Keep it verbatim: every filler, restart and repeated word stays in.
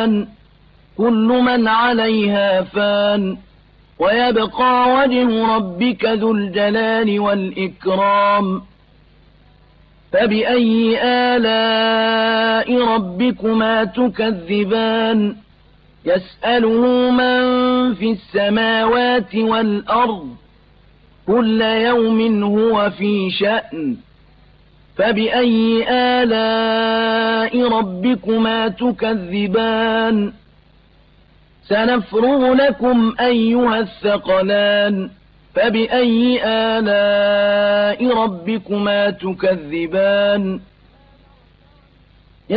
فان كل من عليها فان ويبقى وجه ربك ذو الجلال والإكرام فبأي آلاء ربكما تكذبان يسأله من في السماوات والأرض كل يوم هو في شأن فبأي آلاء ربكما تكذبان سنفرغ لكم أيها الثقلان فبأي آلاء ربكما تكذبان